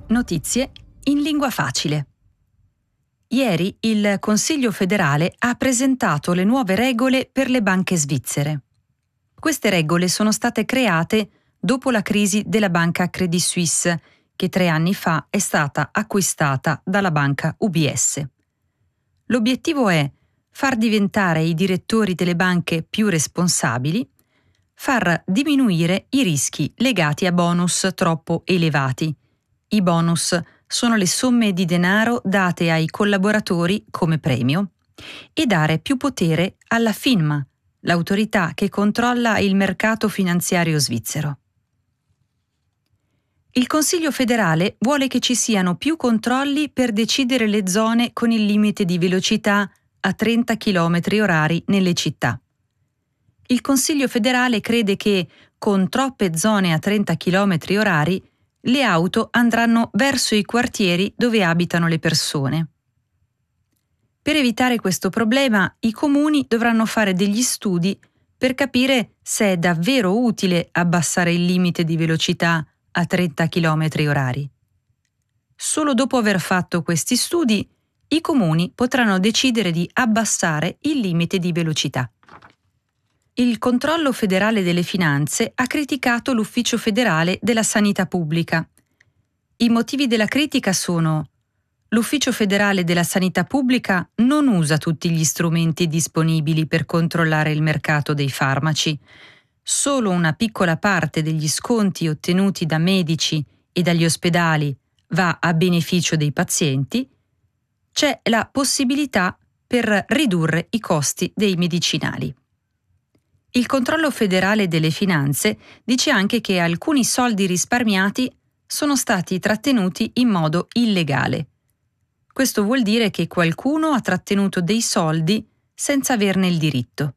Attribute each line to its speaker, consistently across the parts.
Speaker 1: Notizie in lingua facile. Ieri il Consiglio federale ha presentato le nuove regole per le banche svizzere. Queste regole sono state create dopo la crisi della banca Credit Suisse, che 3 anni fa è stata acquistata dalla banca UBS. L'obiettivo è far diventare i direttori delle banche più responsabili, far diminuire i rischi legati a bonus troppo elevati. I bonus sono le somme di denaro date ai collaboratori come premio e dare più potere alla FINMA, l'autorità che controlla il mercato finanziario svizzero. Il Consiglio federale vuole che ci siano più controlli per decidere le zone con il limite di velocità a 30 km/h nelle città. Il Consiglio federale crede che, con troppe zone a 30 km/h, le auto andranno verso i quartieri dove abitano le persone. Per evitare questo problema, i comuni dovranno fare degli studi per capire se è davvero utile abbassare il limite di velocità a 30 km/h. Solo dopo aver fatto questi studi, i comuni potranno decidere di abbassare il limite di velocità. Il Controllo federale delle finanze ha criticato l'Ufficio federale della sanità pubblica. I motivi della critica sono: l'Ufficio federale della sanità pubblica non usa tutti gli strumenti disponibili per controllare il mercato dei farmaci. Solo una piccola parte degli sconti ottenuti da medici e dagli ospedali va a beneficio dei pazienti. C'è la possibilità per ridurre i costi dei medicinali. Il Controllo federale delle finanze dice anche che alcuni soldi risparmiati sono stati trattenuti in modo illegale. Questo vuol dire che qualcuno ha trattenuto dei soldi senza averne il diritto.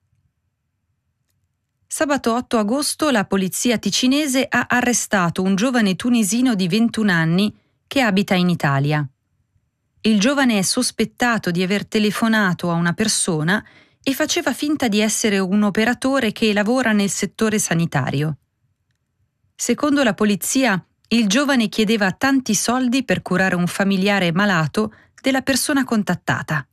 Speaker 1: Sabato 8 agosto la polizia ticinese ha arrestato un giovane tunisino di 21 anni che abita in Italia. Il giovane è sospettato di aver telefonato a una persona e faceva finta di essere un operatore che lavora nel settore sanitario. Secondo la polizia, il giovane chiedeva tanti soldi per curare un familiare malato della persona contattata.